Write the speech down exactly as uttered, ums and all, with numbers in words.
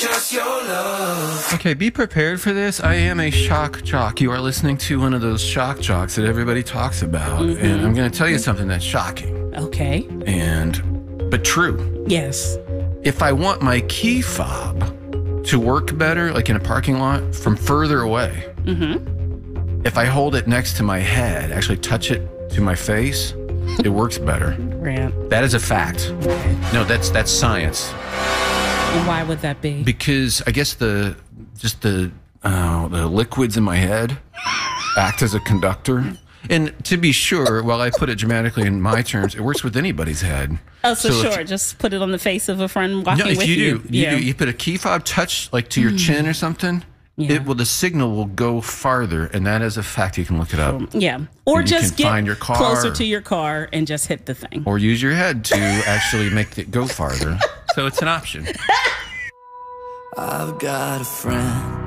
just your love. Okay, be prepared for this. I am a shock jock. You are listening to one of those shock jocks that everybody talks about. Mm-hmm. And I'm going to tell you something that's shocking. Okay. And, but true. Yes. If I want my key fob to work better, like in a parking lot, from further away, mm-hmm. if I hold it next to my head, actually touch it to my face, it works better. Grant. That is a fact. Okay. No, that's that's science. And why would that be? Because I guess the just the uh, the liquids in my head act as a conductor. And to be sure, while I put it dramatically in my terms, it works with anybody's head. Oh, so, so sure, if, just put it on the face of a friend walking no, if with you. you. Do, you yeah. do. You put a key fob touch like to your mm. chin or something. Yeah. It will. The signal will go farther, and that is a fact. You can look it up. Yeah, or you just can get find your car, closer to your car and just hit the thing, or use your head to actually make it go farther. So it's an option. I've got a friend.